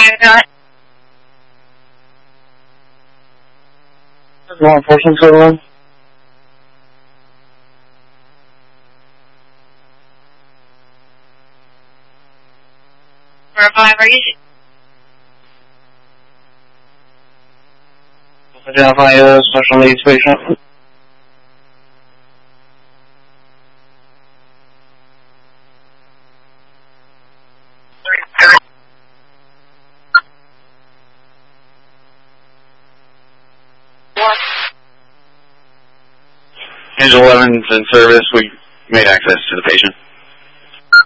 Law enforcement service. Identify a special needs patient. Angel 11's in service. We made access to the patient.